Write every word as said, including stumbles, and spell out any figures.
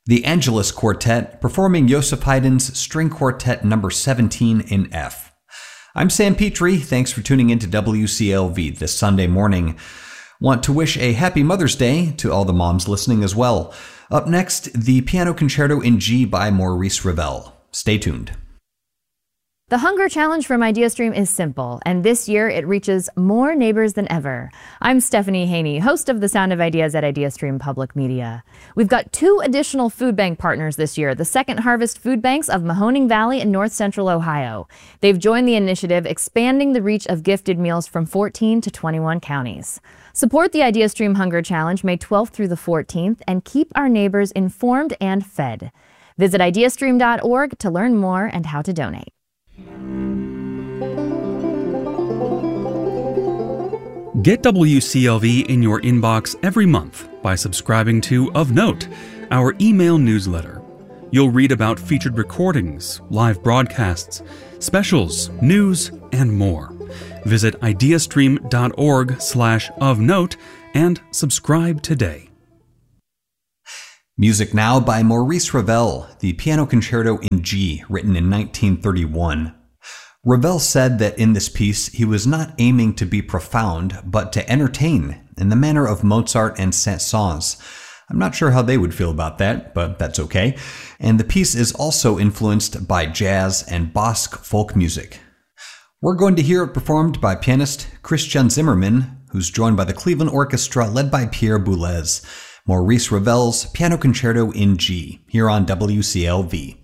The Angelus Quartet performing Joseph Haydn's String Quartet number seventeen in F. I'm Sam Petrie. Thanks for tuning in to W C L V this Sunday morning. Want to wish a happy Mother's Day to all the moms listening as well. Up next, the Piano Concerto in G by Maurice Ravel. Stay tuned. The Hunger Challenge from IdeaStream is simple, and this year it reaches more neighbors than ever. I'm Stephanie Haney, host of The Sound of Ideas at IdeaStream Public Media. We've got two additional food bank partners this year, the Second Harvest Food Banks of Mahoning Valley in North Central Ohio. They've joined the initiative, expanding the reach of gifted meals from fourteen to twenty-one counties. Support the IdeaStream Hunger Challenge May twelfth through the fourteenth and keep our neighbors informed and fed. Visit ideastream dot org to learn more and how to donate. Get W C L V in your inbox every month by subscribing to Of Note, our email newsletter. You'll read about featured recordings, live broadcasts, specials, news, and more. Visit ideastream dot org slash of note and subscribe today. Music now by Maurice Ravel, the Piano Concerto in G, written in nineteen thirty-one. Ravel said that in this piece he was not aiming to be profound, but to entertain, in the manner of Mozart and Saint-Saëns. I'm not sure how they would feel about that, but that's okay. And the piece is also influenced by jazz and Basque folk music. We're going to hear it performed by pianist Christian Zimmermann, who's joined by the Cleveland Orchestra led by Pierre Boulez. Maurice Ravel's Piano Concerto in G, here on W C L V.